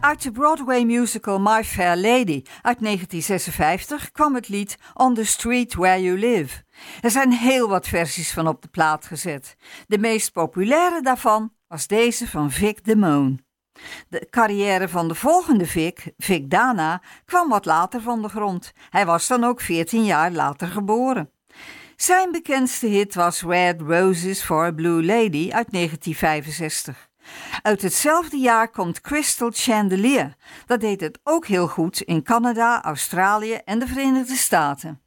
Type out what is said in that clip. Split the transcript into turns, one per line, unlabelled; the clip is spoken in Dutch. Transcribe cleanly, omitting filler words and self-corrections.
Uit de Broadway musical My Fair Lady uit 1956 kwam het lied On the Street Where You Live. Er zijn heel wat versies van op de plaat gezet. De meest populaire daarvan was deze van Vic Damone. De carrière van de volgende Vic Dana, kwam wat later van de grond. Hij was dan ook 14 jaar later geboren. Zijn bekendste hit was Red Roses for a Blue Lady uit 1965. Uit hetzelfde jaar komt Crystal Chandelier. Dat deed het ook heel goed in Canada, Australië en de Verenigde Staten.